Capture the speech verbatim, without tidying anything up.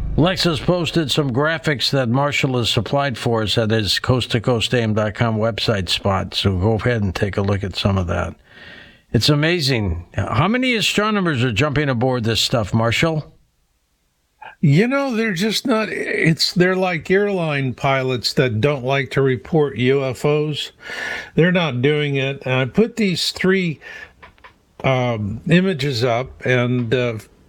Lex has posted some graphics that Marshall has supplied for us at his coast to coast A M dot com website spot, so go ahead and take a look at some of that. It's amazing. How many astronomers are jumping aboard this stuff, Marshall? You know, they're just not, it's, they're like airline pilots that don't like to report U F Os. They're not doing it. And I put these three um, images up, and uh,